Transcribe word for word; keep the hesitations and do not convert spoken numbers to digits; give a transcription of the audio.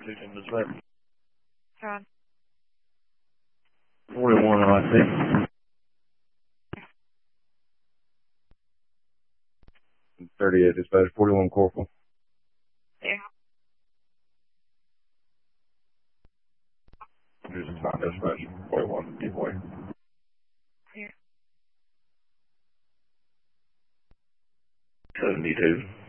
Position dispatch. John. forty-one, I think. thirty-eight dispatch, forty-one Corporal. There. Position nine dispatch, forty-one, deploy. Clear. seventy-two.